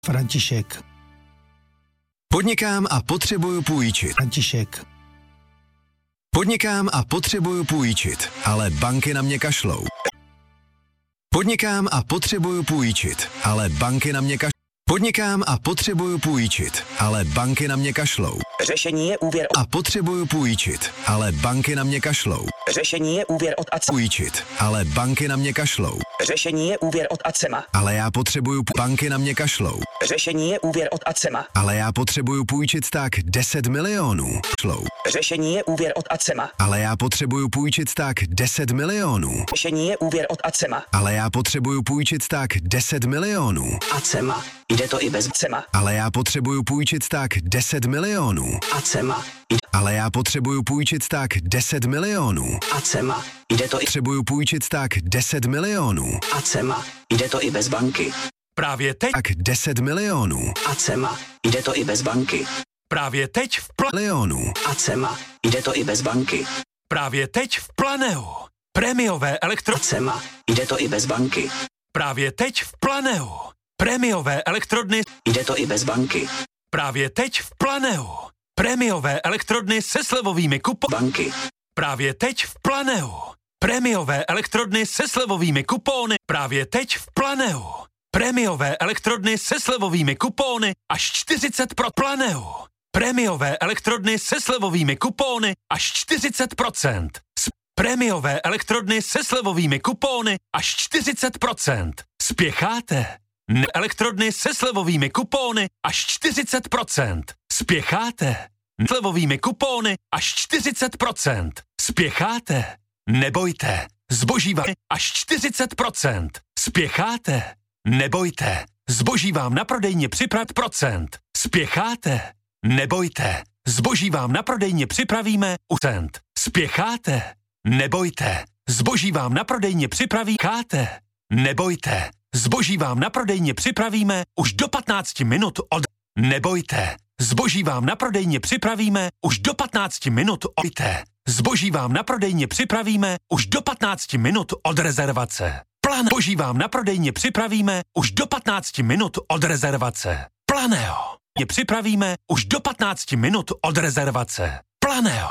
František. Podnikám a potřebuju půjčit. František. Podnikám a potřebuju půjčit, ale banky na mě kašlou. Podnikám a potřebuju půjčit, ale banky na mě kašlou. Podnikám a potřebuju půjčit, ale banky na mě kašlou. Řešení je úvěr A potřebuju půjčit, ale banky na mě kašlou. Řešení je úvěr od ACEMA. Půjčit, ale banky na mě kašlou. Řešení je úvěr od ACEMA. Ale já potřebuju banky na mě kašlou. Řešení je úvěr od ACEMA. Ale já potřebuju půjčit tak 10 milionů. Šlou. Řešení je úvěr od ACEMA. Ale já potřebuju půjčit tak 10 milionů. Řešení je úvěr od ACEMA. Ale já potřebuju půjčit tak 10 milionů. ACEMA. Jde to i bez ACEMA. Ale já potřebuju půjčit tak 10 milionů. ACEMA. Ale já potřebuju půjčit tak 10 milionů. ACEMA. Jde to i Potřebuju půjčit tak 10 milionů. ACEMA. Jde to i bez banky. Právě teď, Tak 10 milionů. ACEMA. Jde to i bez banky. právě teď v Milionů. ACEMA. Jde to i bez banky. Právě teď v Planeu. Prémiové ACEMA. Jde to i bez banky. Právě teď v Planeu. Prémiové elektrodny. Jde to i bez banky. Právě teď v Planeu. Prémiové elektrodny se slevovými kupony. Banky. Právě teď v Planeu. Prémiové elektrodny se slevovými kupony. Právě teď v Planeu. Prémiové elektrodny se slevovými kupony až 40% Planeu. Prémiové elektrodny se slevovými kupony až 40%. Prémiové elektrodny se slevovými kupony až 40%. Spěcháte? Elektrodny se slevovými kupony až 40%. Spěcháte? Slevovými kupony až 40%. Spěcháte? Nebojte. Zboží vám až 40%. Spěcháte? Nebojte. Zboží vám na prodejně připravit procent. Spěcháte? Nebojte. Zboží vám na prodejně připravíme u cent. Spěcháte? Nebojte. Zboží vám na prodejně připravíte. Nebojte. Zboží vám na prodejně připravíme už do 15 minut od... Nebojte. Zboží vám na prodejně připravíme už do 15 minut od... Zboží vám na prodejně připravíme už do 15 minut od rezervace. Plan zboží vám na prodejně připravíme už do 15 minut od rezervace. Planeo. Připravíme už do 15 minut od rezervace. Planeo.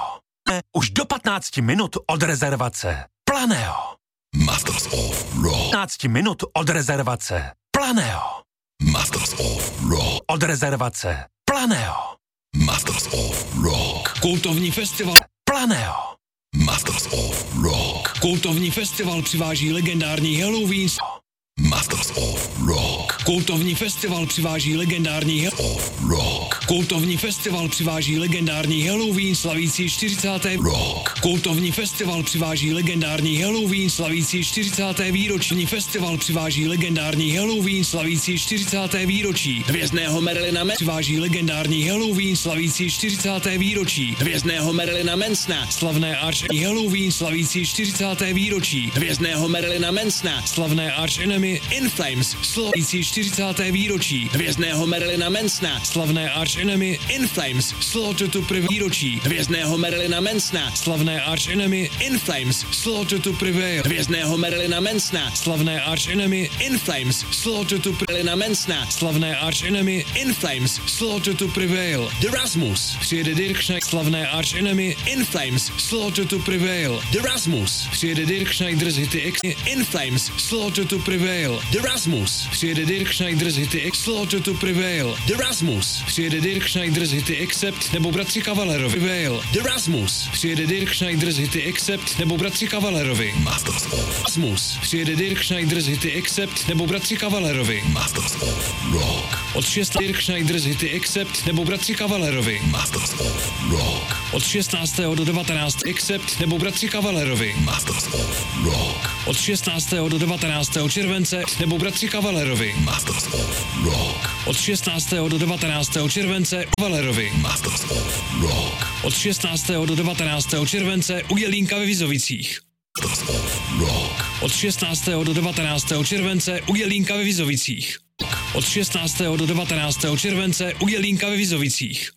Už do 15 minut od rezervace. Planeo. Masters of Rock. 15 minut od rezervace. Planeo. Masters of Rock. Od rezervace. Planeo. Masters of Rock. Kultovní festival. Planeo. Masters of Rock. Kultovní festival přiváží legendární Halloween. Masters of Rock. Kultovní festival přiváží legendární Of Rock. Kultovní festival přiváží legendární Halloween slavící 40. Rock. Kultovní festival přiváží legendární Halloween slavící 40. výroční festival přiváží legendární Halloween slavící 40. výročí Hvězdného Marilyna přiváží legendární Halloween slavící 40. výročí Hvězdného Marilyna Mansona slavné Arch Halloween slavící 40. výročí Hvězdného Marilyna Mansona slavné Arch Enemy In Flames slavící 40. výročí Hvězdného Marilyna Mansona slavné Arch Enemy In Flames Slaughter to Prevail výročí Hvězdného Marilyna Mansona slavné Arch Enemy In Flames Slaughter to Prevail Hvězdného Marilyna Mansona slavné Arch Enemy In Flames Slaughter to Marilyna Mansona slavné Arch Enemy In Flames Slaughter to Prevail The Rasmus přijede Dirk Schneider slavné Arch Enemy In Flames Slaughter to Prevail The Rasmus přijede Dirk Schneider z hity X In Flames Slaughter to Prevail The Rasmus přijede Dirk Schneider z hity X Slaughter to Prevail The Rasmus přijede Dirk Schneider z hity Accept nebo Bratři Kavalerovi Prevail The Rasmus přijede Dirk Schneider z hity Accept nebo Bratři Kavalerovi Masters of Rasmus přijede Dirk Schneider z hity Accept nebo Bratři Kavalerovi Masters of Rock. od 6. Dirk Schneider z hity Accept nebo Bratři Kavalerovi Masters of Rock. od 16. do 19. Accept nebo Bratři Kavalerovi Masters of Rock. od 16. do 19. července nebo Bratři Kavalerovi Masters of Rock. od 16. do 19. července Kavalerovi Masters of Rock. od 16. do 19. července u Jelínka ve Vizovicích Masters of Rock. od 16. do 19. července u Jelínka ve Vizovicích od 16. do 19. července u Jelínka ve Vizovicích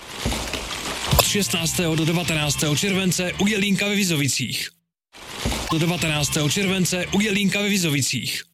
od 16. do 19. července u Jelínka ve Vizovicích do 19. července u Jelínka ve Vizovicích